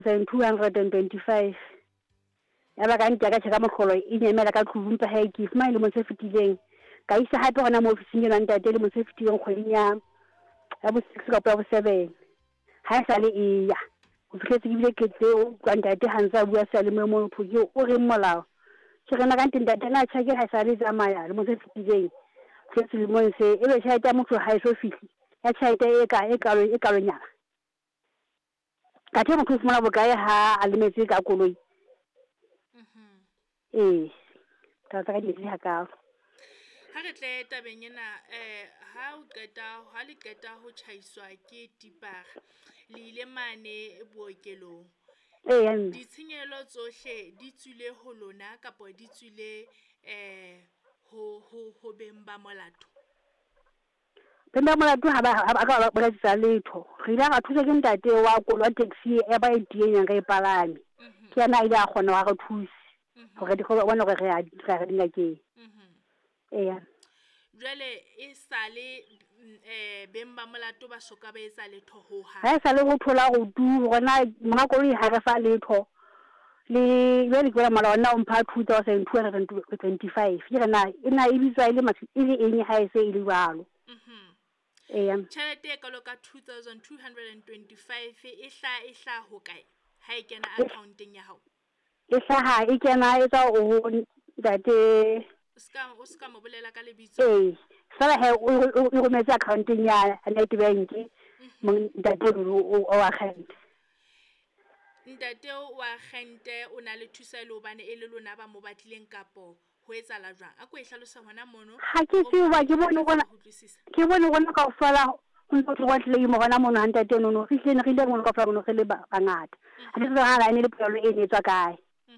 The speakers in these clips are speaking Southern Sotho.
225 ya ba ka ntse ka tsheka mogolo e nyemela ka tlhubumpa ha ke fuma le mo se fetileng ka isa hape gona mo ofising ya ntate le mo se fetileng kgweding ya bo 6 ka bo 7 ha sa le ya o fitlhetse ke bile ke tseo ka ntate hansa bua sa le mo motho ke o re molao ke rena ka ntate na tshake ha sa le tsamaya le mo se fetileng ke se mo se e be tshata motho ha e so fihli ya tshata e ka nyana ka temo ke smola bokae ha a lemetse ka koloi ta di ha ka ha re tle tabeng ena ha le qeta ho tjhaiswa ke tipara le ile mane bookelong ditshenyehelo tsohle di tswile ho lona kapa di tswile ho beng ba molato Penda molato ha ba boletsa letho re ile ga thusa ke ntate wa kolwa taxi e ba e dieng ga e palame ke yana ile a gona wa go thusa gore di go bona gore re a dinga ke jwale e sale beng ba molato ba soka ba etsa letho ho ha ha sa le go thola go du gona mga koloi ha re fa letho le le ke mala ona o mpha 2225 ke rena ina e bitsa ile eng ha e se ile balo tšhelete e kalo ka 2225 e hla ho kae ha e kena accounteng ya hao e hlaha e kena e tsa o date o ska mo bolela ka lebitso sala he o rometse accounteng ya Nedbank ntate o wa khante ntate wa khante o na le thusa ile hobane e le lona ba mo batlileng kapo ho etsala jwang a ko e hlalosa hona mono ha ke se ba ke bone gona ka fala go ntse go tle mo gona mono ntate no re tlene re ile mo ka fala no re le bangata ha ke se gana ene le pelo e ne tswa kae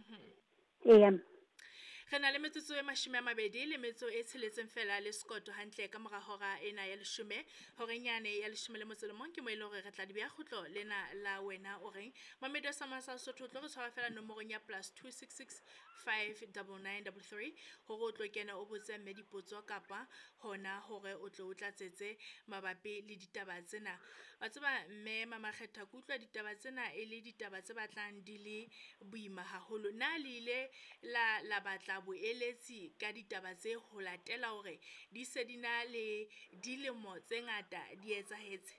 re na le metsotso e 20 le metso e tsheletseng fela le Scott hantle ka mora hora ena ya 10 horenyane ya 10 le motse le mong ke mo ile hore re tla di bea khutlo lena la wena o reng mamedo sa masa Sotho tlo re tshwara fela nomorong ya +266 59933 hore o tlo kena o botse mme dipotso kapa hona hore o tlo o tlatsetse mabapi le ditaba tsena wa tseba mme mama kgetha ku utlwa ditaba tsena e le ditaba tse batlang di le boima haholo na le ile la batla boeletsi ka ditaba tse ho latela hore di se dina le dilemo tse ngata di etsahetse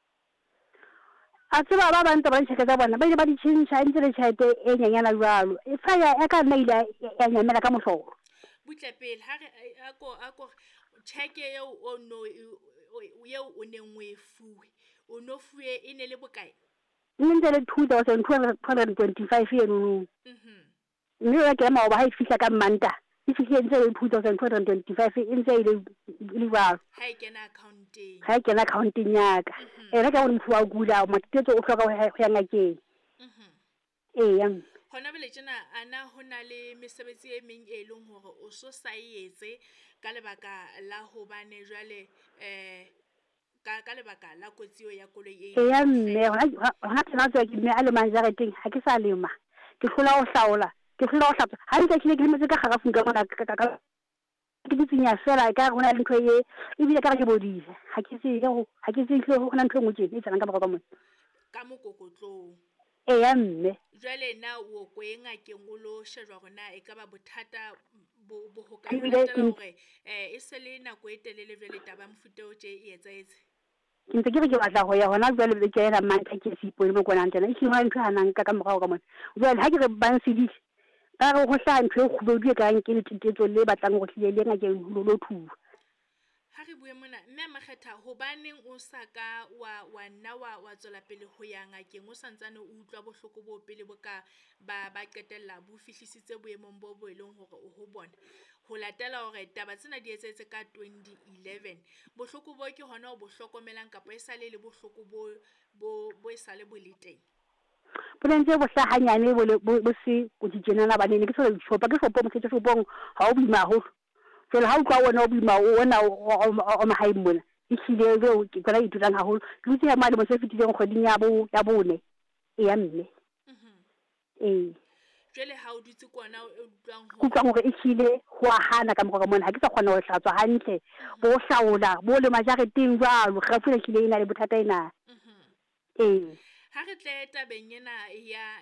a tseba ba bantse ba ntsheka tsa bona ba ile ba di tšhentšha ntse le tšhaete e nyanyana jwalo e fa ya ka nna ile ya nyamela ka mohlolo butle pele ha re ako cheque eo o no yeo o neng o e fuwe o no fuwe e ne le bokae ntse le 2225 eno mme ya ke maoba ha e fihla ka Manta e fihla ntse le 2225 ntse ile ba ha e kena accounteng ya ka era ka go mfuwa gula matetso o hloka ho ya ngakeng hona bele tjena ana hona le mesebetsi e meng e leng hore o so sa etse ka lebaka la hobane jwale ka lebaka la kotsio ya koloi e mme hona tsena tswa ke mme a le manjareteng ha ke sa lema ke hlola ho hlaola ke hlola ho hlapsa ha ntse ke le metse ka garafu ka mona ka ke ditsinya fela ka hona le ntho e bile ka ke bodile ha ke se go hona ntho ngwe ke tsana ka ba mona ka mokokotlong mme jwale na o go engakeng o lo shejwa gona e ka ba bothata bo ho ka latela hore e se le nako e telele jwale taba mfute o tje e etsaetse ntse ke re ke batla go ya gona jwale le ke ena Manta ke se ipone mo kwana ntena e tshwana ntho hanang ka morao ka mona jwale ha ke re ba nsidile ba go hla ntho e khubodi ka nke le titetso le batlang go tlile le ngakeng lo thuwa ha re bue mona mme makgetha hobaneng o saka wa nna wa tswela pele ho ya ngakeng o santsane o utlwa bohloko bo pele bo ka ba qetella bo fihlisitse boemong bo eleng hore o ho bona ho latela hore taba tsena di etsetse ka 2011 bohloko bo ke hona o bo hlokomelang kapa e sale le bohloko bo e sale bo le teng Polentse bo hlahanyane bo se go ditjenana ba ne ke se shopa ke shopo mo ke shopong ha o bima ho fela ha o kwa wona o bima ona o mahae mona e hlile go ke tsela itutang haholo le tse ya mali mo se fitileng kgoding ya bone ya mme jwale ha o dutse kwana o utlwang hore e hlile ho hana ka morao mona ha ke sa kgona ho hlatswa hantle bo hlaola bo le majareteng jwalo ga fela hlile ina le bothata ina ha re tle tabeng ena